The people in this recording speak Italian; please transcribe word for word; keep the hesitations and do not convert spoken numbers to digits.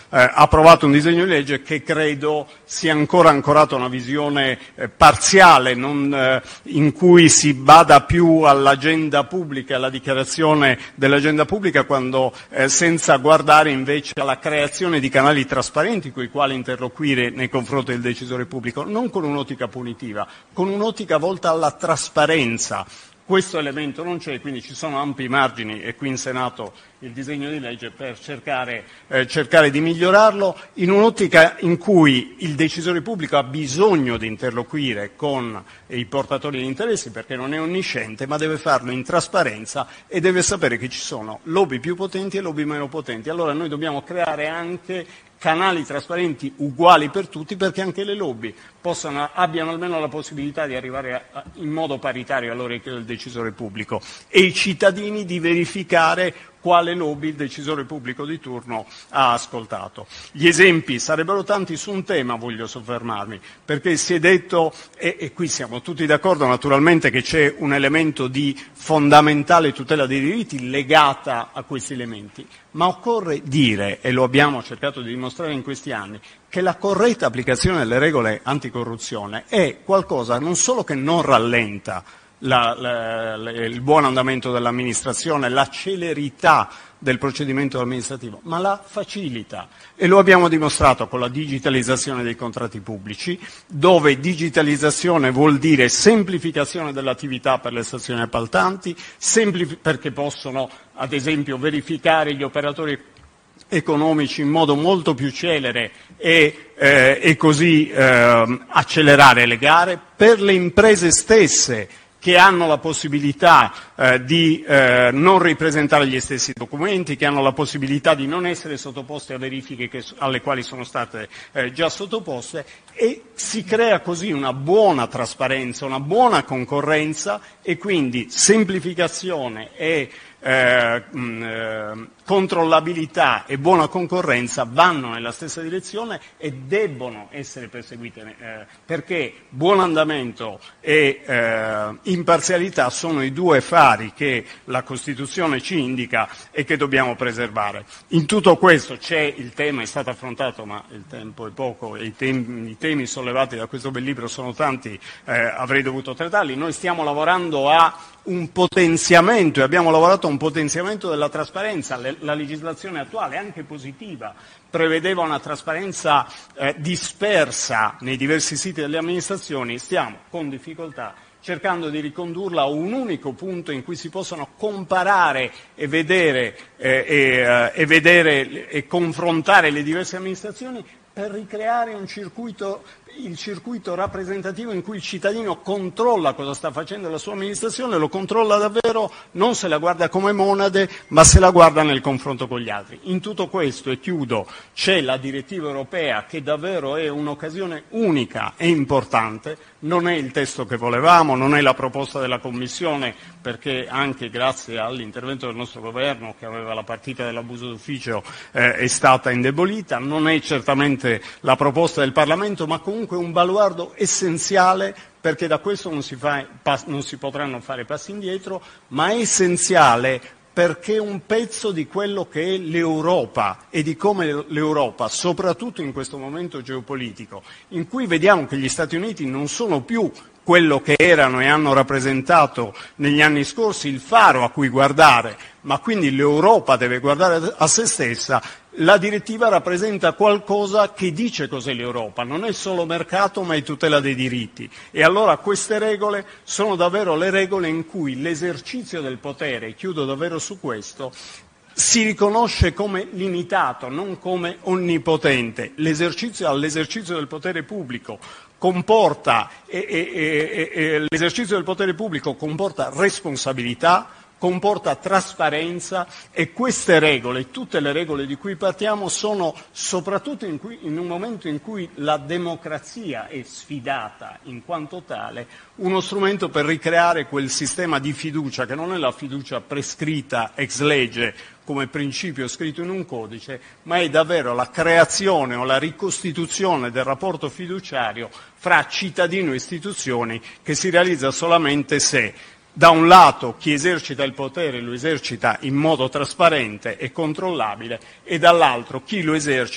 eh, approvato un disegno di legge che credo sia ancora ancorato a una visione eh, parziale, non, eh, in cui si bada più all'agenda pubblica, alla dichiarazione dell'agenda pubblica, quando eh, senza guardare invece alla creazione di canali trasparenti con i quali interloquire nei confronti del decisore pubblico, non con un'ottica punitiva, con un'ottica volta alla trasparenza. Questo elemento non c'è, quindi ci sono ampi margini, e qui in Senato il disegno di legge, per cercare, eh, cercare di migliorarlo in un'ottica in cui il decisore pubblico ha bisogno di interloquire con i portatori di interessi, perché non è onnisciente, ma deve farlo in trasparenza e deve sapere che ci sono lobby più potenti e lobby meno potenti. Allora noi dobbiamo creare anche canali trasparenti uguali per tutti, perché anche le lobby possano, abbiano almeno la possibilità di arrivare a, a, in modo paritario all'orecchio del decisore pubblico, e i cittadini di verificare quale lobby il decisore pubblico di turno ha ascoltato. Gli esempi sarebbero tanti, su un tema voglio soffermarmi, perché si è detto, e, e qui siamo tutti d'accordo naturalmente, che c'è un elemento di fondamentale tutela dei diritti legata a questi elementi, ma occorre dire, e lo abbiamo cercato di dimostrare in questi anni, che la corretta applicazione delle regole anticorruzione è qualcosa non solo che non rallenta La, la, la, il buon andamento dell'amministrazione, la celerità del procedimento amministrativo, ma la facilita, e lo abbiamo dimostrato con la digitalizzazione dei contratti pubblici, dove digitalizzazione vuol dire semplificazione dell'attività per le stazioni appaltanti, semplifi- perché possono ad esempio verificare gli operatori economici in modo molto più celere e, eh, e così eh, accelerare le gare, per le imprese stesse che hanno la possibilità eh, di eh, non ripresentare gli stessi documenti, che hanno la possibilità di non essere sottoposte a verifiche che, alle quali sono state eh, già sottoposte, e si crea così una buona trasparenza, una buona concorrenza, e quindi semplificazione e eh, mh, eh, controllabilità e buona concorrenza vanno nella stessa direzione e debbono essere perseguite, eh, perché buon andamento e eh, imparzialità sono i due fari che la Costituzione ci indica e che dobbiamo preservare. In tutto questo c'è il tema, è stato affrontato, ma il tempo è poco e i temi, i temi sollevati da questo bel libro sono tanti, eh, avrei dovuto trattarli. Noi stiamo lavorando a un potenziamento, e abbiamo lavorato a un potenziamento della trasparenza. Le, la legislazione attuale, anche positiva, prevedeva una trasparenza eh, dispersa nei diversi siti delle amministrazioni. Stiamo con difficoltà cercando di ricondurla a un unico punto in cui si possano comparare e vedere, eh, e, eh, e, vedere e confrontare le diverse amministrazioni, per ricreare un circuito, il circuito rappresentativo in cui il cittadino controlla cosa sta facendo la sua amministrazione, lo controlla davvero, non se la guarda come monade, ma se la guarda nel confronto con gli altri. In tutto questo, e chiudo, c'è la direttiva europea, che davvero è un'occasione unica e importante. Non è il testo che volevamo, non è la proposta della Commissione, perché anche grazie all'intervento del nostro governo, che aveva la partita dell'abuso d'ufficio, eh, è stata indebolita, non è certamente la proposta del Parlamento, ma comunque un baluardo essenziale, perché da questo non si, fa, non si potranno fare passi indietro, ma è essenziale perché è un pezzo di quello che è l'Europa e di come l'Europa, soprattutto in questo momento geopolitico, in cui vediamo che gli Stati Uniti non sono più quello che erano e hanno rappresentato negli anni scorsi, il faro a cui guardare, ma quindi l'Europa deve guardare a se stessa. La direttiva rappresenta qualcosa che dice cos'è l'Europa, non è solo mercato ma è tutela dei diritti, e allora queste regole sono davvero le regole in cui l'esercizio del potere, chiudo davvero su questo, si riconosce come limitato, non come onnipotente. L'esercizio all'esercizio del potere pubblico comporta, e, e, e, e, l'esercizio del potere pubblico comporta responsabilità, comporta trasparenza, e queste regole, tutte le regole di cui partiamo, sono soprattutto in, cui, in un momento in cui la democrazia è sfidata in quanto tale, uno strumento per ricreare quel sistema di fiducia, che non è la fiducia prescritta ex legge come principio scritto in un codice, ma è davvero la creazione o la ricostituzione del rapporto fiduciario fra cittadino e istituzioni, che si realizza solamente se da un lato chi esercita il potere lo esercita in modo trasparente e controllabile, e dall'altro chi lo esercita